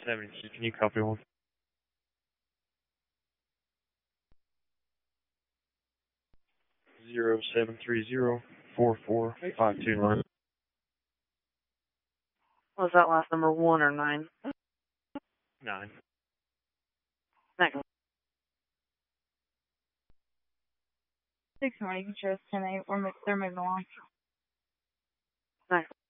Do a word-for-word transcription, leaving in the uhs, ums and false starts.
seventy, can you copy one? Zero seven three zero four four five two nine. Was that last number one or nine? Nine. Next. Six more, you can show us ten eight. We're, they're moving along. Next.